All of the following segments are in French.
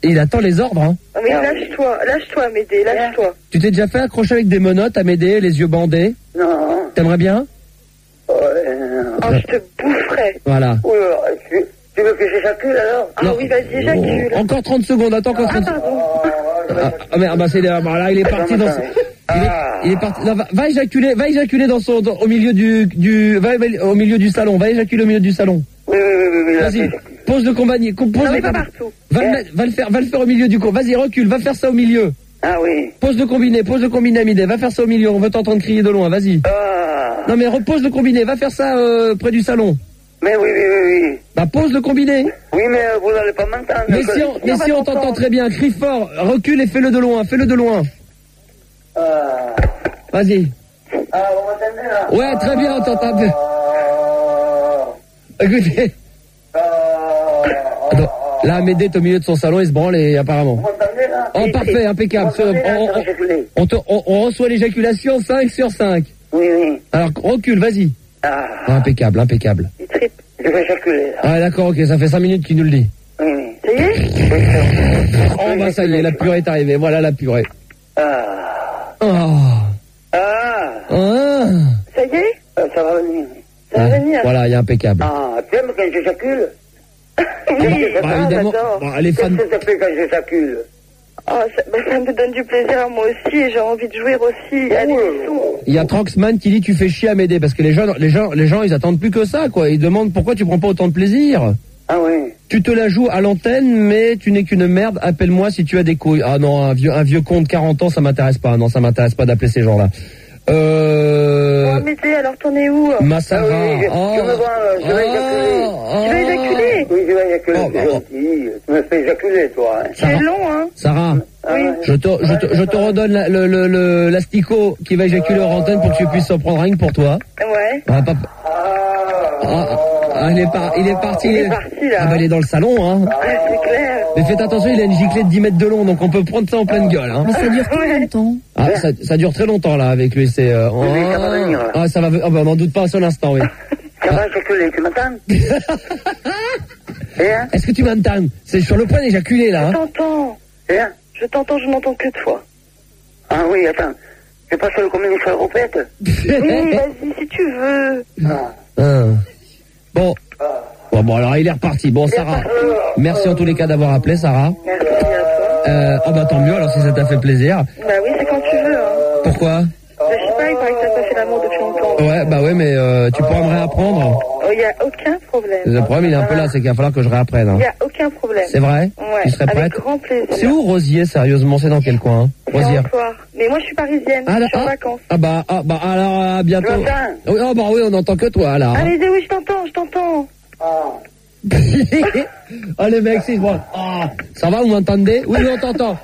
Il attend les ordres, hein. Mais lâche-toi, Médée, lâche-toi. Tu t'es déjà fait accrocher avec des menottes à Médée, les yeux bandés? Non. T'aimerais bien? Oh, je te boufferais. Voilà. Oui, tu veux que j'éjacule alors? Ah oui, vas-y, éjacule. Encore 30 secondes, attends encore 30 secondes. Ah merde, bah là, il est parti dans il est parti. Non, va éjaculer dans au milieu au milieu du salon. Va éjaculer au milieu du salon. Oui. Vas-y, pose le compagnie. Non, mais pas partout. Va le faire au milieu du con. Vas-y, recule, va faire ça au milieu. Ah oui. Pose le combiné, Amidé. Va faire ça au milieu. On veut t'entendre crier de loin. Vas-y. Non mais repose le combiné. Va faire ça près du salon. Mais oui. Bah pose le combiné. Oui, mais vous n'allez pas m'entendre. Mais si on t'entend très bien, crie fort, recule et fais-le de loin. Vas-y. Vous m'entendez là? Ouais, très bien, on t'entend bien. Écoutez. Attends, là, Médée est au milieu de son salon, il se branle et apparemment. Vous m'entendez là? Oh, parfait, impeccable. On reçoit l'éjaculation 5 sur 5. Oui. Alors, recule, vas-y. Impeccable. Il tripe. Je vais éjaculer. Ah, d'accord, ok, ça fait 5 minutes qu'il nous le dit. Oui. Ça y est? Oh, bah ça y est, la purée est arrivée. Voilà la purée. Oh. Ça y est? Ça va venir. Ça va venir. Voilà, il est impeccable. Tu aimes quand j'éjacule? Oui, évidemment. j'adore. Les fans. Qu'est-ce que ça fait quand j'éjacule? Ça me donne du plaisir à moi aussi et j'ai envie de jouir aussi. Allez, Il y a Tranxman qui dit tu fais chier à Médée parce que les gens ils attendent plus que ça quoi. Ils demandent pourquoi tu prends pas autant de plaisir. Ah oui. Tu te la joues à l'antenne mais tu n'es qu'une merde. Appelle-moi si tu as des couilles. Ah non, un vieux con de 40 ans ça m'intéresse pas. Non, ça m'intéresse pas d'appeler ces gens-là. Médée, alors t'en es où? Massara. Je vais éjaculer. Tu vas éjaculer? Oui, je vais éjaculer. C'est gentil. Tu me fais éjaculer, toi. Hein. C'est long, hein? Sarah. Oui. Je te redonne l'asticot qui va éjaculer hors antenne pour que tu puisses en prendre rien que pour toi. Ouais. Il est parti. Il est parti, là. Ah bah il est dans le salon, hein. C'est clair. Mais faites attention, il a une giclée de 10 mètres de long, donc on peut prendre ça en pleine gueule, hein. Mais ça dure combien de temps? Ah, ça dure très longtemps, là, avec lui, c'est, Oui, ça va venir, là. Ah, ça va, on n'en doute pas un seul instant, oui. Ça va éjaculer, tu m'entends? Est-ce que tu m'entends? C'est sur le point d'éjaculer, là, hein. Je t'entends, je n'entends que toi. Ah oui, attends. Je passe le communiqué européette. Oui, vas-y, si tu veux. Bon, alors il est reparti. Bon, Sarah, merci en tous les cas d'avoir appelé, Sarah. Merci à toi. Bah tant mieux, alors si ça t'a fait plaisir. Bah oui, c'est quand tu veux, hein. Pourquoi? Je sais pas, il paraît que t'as pas fait l'amour depuis longtemps. Ouais, bah ouais, mais tu pourras me réapprendre. Il n'y a aucun problème. Le problème, il est un peu là, c'est qu'il va falloir que je réapprenne. Hein. Il n'y a aucun problème. C'est vrai? Ouais, Tu serais prête? avec grand plaisir. C'est où Rosier, sérieusement? C'est dans quel coin? Rosier. Mais moi, je suis parisienne, je suis en vacances. Alors, à bientôt. Oui, on n'entend que toi, là. Allez, oui, je t'entends. Oh, les mecs, c'est bon. Ça va, vous m'entendez? Oui, on t'entend.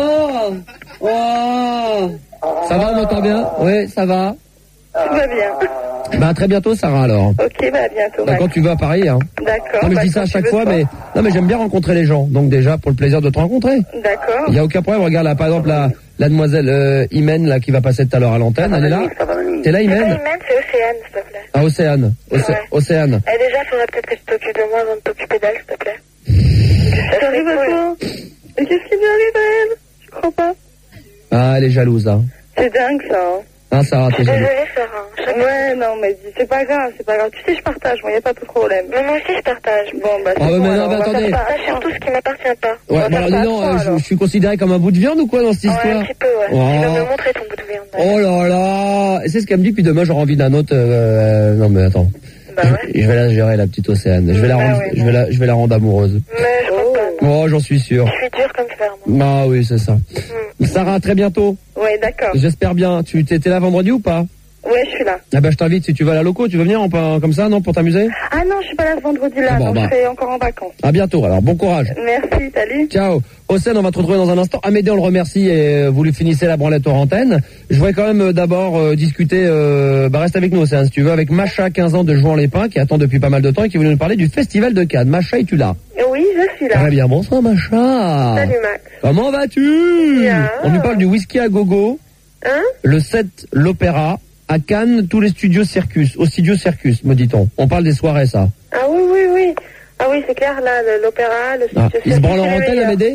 Ça va, on m'entend bien? Oui, ça va. Tout va bien. Bah, à très bientôt, Sarah, alors. Ok, à bientôt. Bah, quand tu veux à Paris, hein. D'accord. Non, mais je dis ça à chaque fois, mais j'aime bien rencontrer les gens. Donc, déjà, pour le plaisir de te rencontrer. D'accord. Il n'y a aucun problème. Regarde, là, par exemple, la demoiselle Imen, là, qui va passer tout à l'heure à l'antenne, elle est là. T'es là, Imen? Imen, c'est Océane, s'il te plaît. Ah, Océane. Océane. Et déjà, il faudrait peut-être que tu t'occupes de moi avant de t'occuper d'elle, s'il te plaît. Ça arrive à toi. Mais qu'est-ce qui lui arrive à elle? Je crois pas. Ah, elle est jalouse, là. C'est dingue, ça, hein. Ah, Sarah, t'es jalouse. Désolée, Sarah. Ouais, non, mais c'est pas grave. Tu sais, je partage, moi, y a pas de problème. Mais moi aussi, je partage. Bon, bah, c'est mais bon, non, alors, mais on va attendez. faire ça. Surtout ce qui m'appartient pas. Ouais, bah, alors, je suis considéré comme un bout de viande ou quoi dans cette histoire? Ouais, un petit peu, ouais. Tu vas me montrer ton bout de viande. Oh là là. Et c'est ce qu'elle me dit, puis demain, j'aurai envie d'un autre, non, mais attends. Bah ouais. Je vais la gérer, la petite Océane. Je vais la rendre amoureuse. Mais je pense pas. Oh, j'en suis sûr. Je suis dure comme fer, moi. Ah oui, c'est ça. Sarah, à très bientôt. Ouais, d'accord. J'espère bien. Tu étais là vendredi ou pas? Ouais, je suis là. Ah bah je t'invite si tu vas à la loco, tu veux venir comme ça, non, pour t'amuser? Ah non, je suis pas là ce vendredi-là, je serai encore en vacances. À bientôt, alors bon courage. Merci, salut. Ciao. Océane, on va te retrouver dans un instant. Amédée, on le remercie et vous lui finissez la branlette hors antenne. Je voudrais quand même d'abord discuter, reste avec nous Océane si tu veux, avec Macha, 15 ans de Jouan-les-Pins, qui attend depuis pas mal de temps et qui voulait nous parler du Festival de Cannes. Macha, es-tu là? Oui, je suis là. Très bien, bonsoir Macha. Salut Max. Comment vas-tu? Bien. On lui parle du whisky à gogo. Hein? Le 7, l'opéra. À Cannes, tous les studios Circus, au studio Circus, me dit-on. On parle des soirées, ça. Ah oui. Ah oui, c'est clair, là, l'opéra, le studio Circus. Il se branle en antenne, Amédée?